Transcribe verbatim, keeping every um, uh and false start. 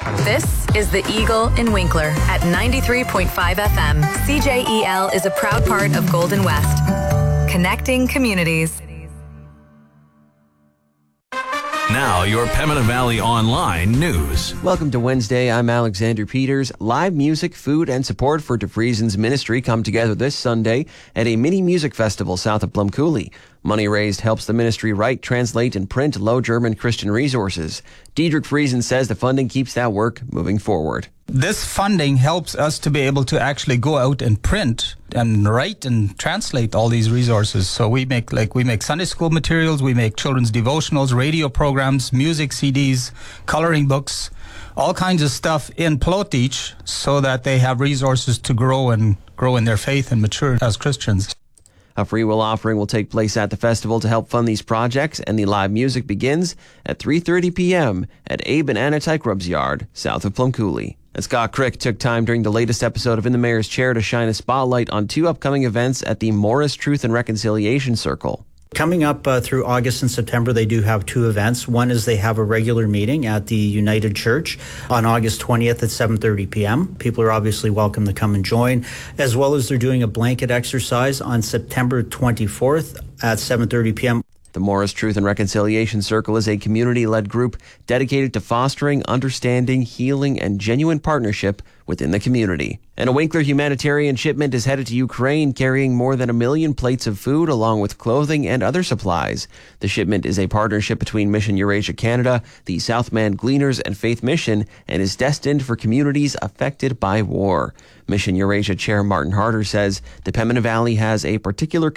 This is the Eagle in Winkler at ninety-three point five F M. C J E L is a proud part of Golden West, connecting communities. Now, your Pembina Valley Online news. Welcome to Wednesday. I'm Alexander Peters. Live music, food, and support for DeFriesen's ministry come together this Sunday at a mini music festival south of Plumcooley. Money raised helps the ministry write, translate, and print Low German Christian resources. Diedrich Friesen says the funding keeps that work moving forward. This funding helps us to be able to actually go out and print and write and translate all these resources. So we make like we make Sunday school materials, we make children's devotionals, radio programs, music C Ds, coloring books, all kinds of stuff in Plotich so that they have resources to grow and grow in their faith and mature as Christians. A free will offering will take place at the festival to help fund these projects, and the live music begins at three thirty p.m. at Abe and Anna Tykrub's yard, south of Plumcooley. And Scott Crick took time during the latest episode of In the Mayor's Chair to shine a spotlight on two upcoming events at the Morris Truth and Reconciliation Circle. Coming up uh, through August and September, they do have two events. One is they have a regular meeting at the United Church on August twentieth at seven thirty p.m. People are obviously welcome to come and join, as well as they're doing a blanket exercise on September twenty-fourth at seven thirty p.m. The Morris Truth and Reconciliation Circle is a community-led group dedicated to fostering, understanding, healing, and genuine partnership within the community. And a Winkler humanitarian shipment is headed to Ukraine carrying more than a million plates of food along with clothing and other supplies. The shipment is a partnership between Mission Eurasia Canada, the Southman Gleaners, and Faith Mission and is destined for communities affected by war. Mission Eurasia Chair Martin Harder says the Pembina Valley has a particular